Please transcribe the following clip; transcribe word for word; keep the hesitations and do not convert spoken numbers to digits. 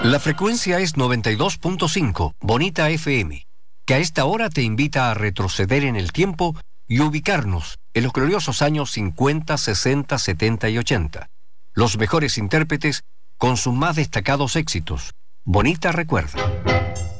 La frecuencia es noventa y dos punto cinco, Bonita F M, que a esta hora te invita a retroceder en el tiempo y ubicarnos en los gloriosos años cincuenta, sesenta, setenta y ochenta. Los mejores intérpretes con sus más destacados éxitos. Bonita recuerda.